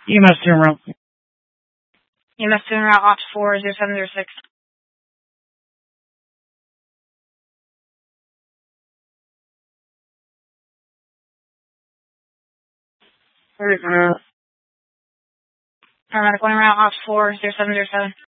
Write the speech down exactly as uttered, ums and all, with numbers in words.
E M S two route. E M S two route opt four zero seven zero six. Paramedic one route opt four zero seven zero seven.